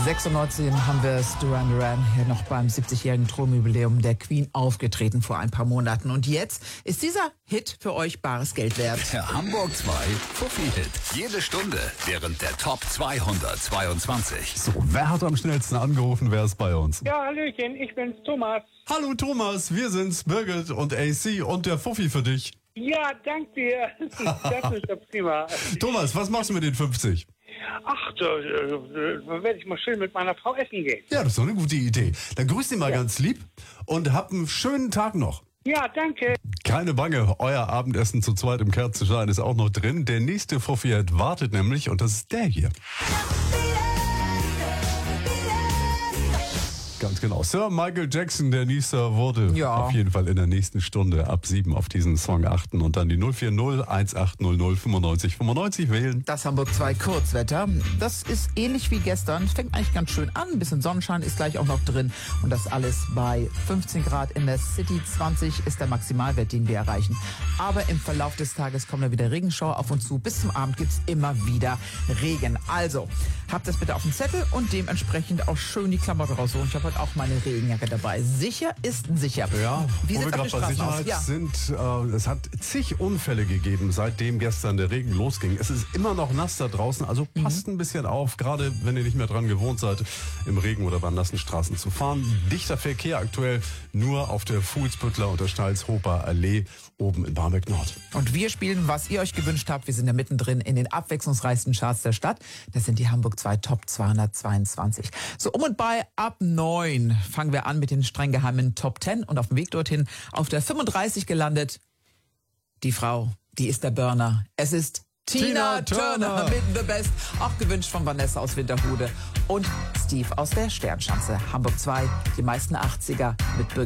1996 haben wir Duran Duran hier noch beim 70-jährigen Thronjubiläum der Queen aufgetreten vor ein paar Monaten. Und jetzt ist dieser Hit für euch bares Geld wert. Der Hamburg 2 Fuffi-Hit. Jede Stunde während der Top 222. So, wer hat am schnellsten angerufen? Wer ist bei uns? Ja, Hallöchen, ich bin's, Thomas. Hallo Thomas, wir sind's, Birgit und AC und der Fuffi für dich. Ja, danke dir. Das ist ja prima. Thomas, was machst du mit den 50? Ach, da werde ich mal schön mit meiner Frau essen gehen. Ja, das ist doch eine gute Idee. Dann grüß dich mal ganz lieb und hab einen schönen Tag noch. Ja, danke. Keine Bange, euer Abendessen zu zweit im Kerzenschein ist auch noch drin. Der nächste Fuffi-Hit wartet nämlich und das ist der hier. Ganz genau. Sir Michael Jackson, der Nieser, wurde auf jeden Fall in der nächsten Stunde ab 7 auf diesen Song achten und dann die 040 1800 95 95 wählen. Das Hamburg 2 Kurzwetter, das ist ähnlich wie gestern. Es fängt eigentlich ganz schön an. Ein bisschen Sonnenschein ist gleich auch noch drin. Und das alles bei 15 Grad in der City. 20 ist der Maximalwert, den wir erreichen. Aber im Verlauf des Tages kommen da wieder Regenschauer auf uns zu. Bis zum Abend gibt's immer wieder Regen. Also, habt das bitte auf dem Zettel und dementsprechend auch schön die Klamotten raussuchen. Ich habe heute auch meine Regenjacke dabei. Sicher ist sicher. Ja, wie wo sieht's wir auf den gerade bei Straßen Sicherheit aus? sind, es hat zig Unfälle gegeben, seitdem gestern der Regen losging. Es ist immer noch nass da draußen, also passt ein bisschen auf, gerade wenn ihr nicht mehr dran gewohnt seid, im Regen oder bei nassen Straßen zu fahren. Dichter Verkehr aktuell nur auf der Fuhlsbüttler und der Schnalzhofer Allee oben in Barmbek Nord. Und wir spielen, was ihr euch gewünscht habt. Wir sind ja mittendrin in den abwechslungsreichsten Charts der Stadt. Das sind die Hamburg 2 Top 222. So um und bei ab 9 fangen wir an mit den streng geheimen Top 10 und auf dem Weg dorthin auf der 35 gelandet. Die Frau, die ist der Burner. Es ist Tina Turner mit The Best, auch gewünscht von Vanessa aus Winterhude und Steve aus der Sternschanze. Hamburg 2, die meisten 80er mit Birgit.